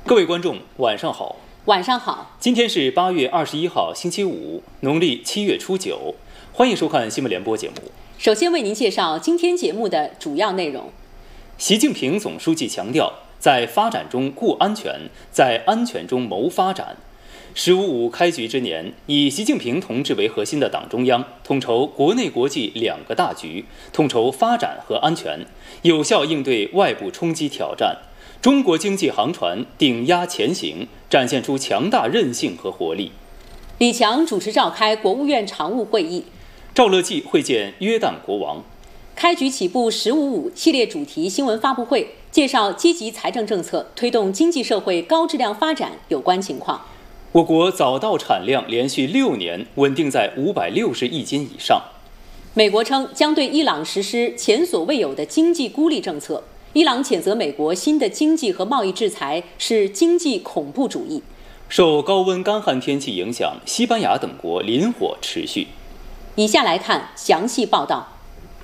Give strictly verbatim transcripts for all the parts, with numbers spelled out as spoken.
各位观众，晚上好。 晚上好。 今天是八月二十一号，星期五，农历七月初九。欢迎收看新闻联播节目。 首先为您介绍今天节目的主要内容。 习近平总书记强调，在发展中顾安全，在安全中谋发展。十五五开局之年，以习近平同志为核心的党中央统筹国内国际两个大局，统筹发展和安全，有效应对外部冲击挑战。中国经济航船顶压前行，展现出强大韧性和活力。 李强主持召开国务院常务会议。 赵乐际会见约旦国王。 开局起步“十五五”系列主题新闻发布会，介绍积极财政政策推动经济社会高质量发展有关情况。 我国早稻产量连续六年稳定在五百六十亿斤以上。 美国称将对伊朗实施前所未有的经济孤立政策。伊朗谴责美国新的经济和贸易制裁是经济恐怖主义。 受高温干旱天气影响，西班牙等国林火持续。 以下来看详细报道。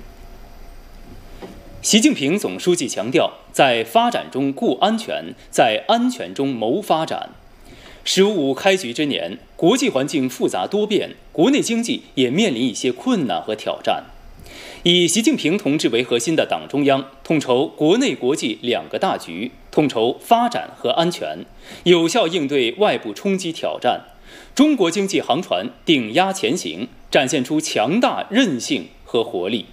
习近平总书记强调，在发展中顾安全，在安全中谋发展。十五五开局之年，国际环境复杂多变，国内经济也面临一些困难和挑战。以习近平同志为核心的党中央统筹国内国际两个大局，统筹发展和安全，有效应对外部冲击挑战。中国经济航船顶压前行，展现出强大韧性和活力。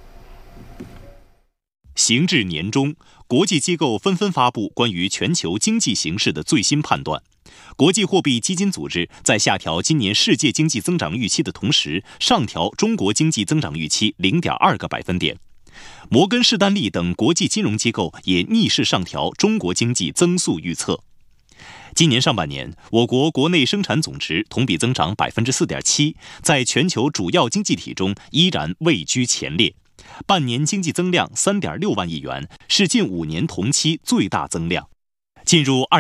行至年中，国际机构纷纷发布关于全球经济形势的最新判断。国际货币基金组织在下调今年世界经济增长预期的同时，上调中国经济增长预期 零点二个百分点。摩根士丹利等国际金融机构也逆势上调中国经济增速预测。今年上半年，我国国内生产总值同比增长 百分之四点七， 在全球主要经济体中依然位居前列。半年经济增量 三点六万亿元，是近五年同期最大增量。进入二